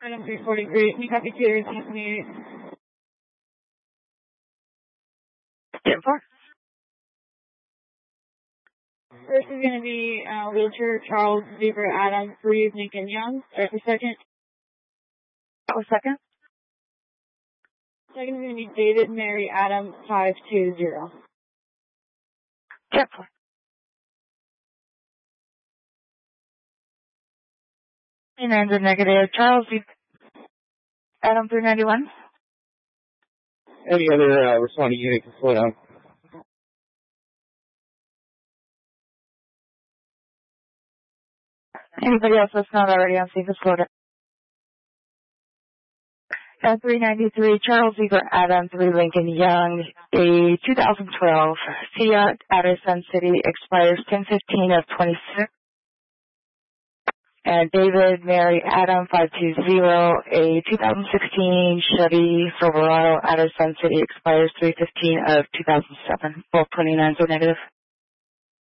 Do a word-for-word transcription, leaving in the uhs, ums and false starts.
Item three forty-three, we copy two, twenty-eight. ten four. First is going to be uh, wheelchair Charles Zebra Adam, three Lincoln Young. Start the second. That was second. Second is going to be David Mary Adam, five two zero. ten four. And then the negative, Charles Zebra Adam, three ninety-one. Any other uh, responding unit can slow down. Anybody else that's not already on scene can slow down. Uh, three ninety-three, Charles Zebra Adam, three Lincoln Young, a two thousand twelve Fiat out of Sun City, expires ten fifteen of twenty-six. And David Mary Adam, five two zero, a two thousand sixteen Chevy Silverado out of Sun City, expires three fifteen of two thousand seven. Both twenty-nines are negative.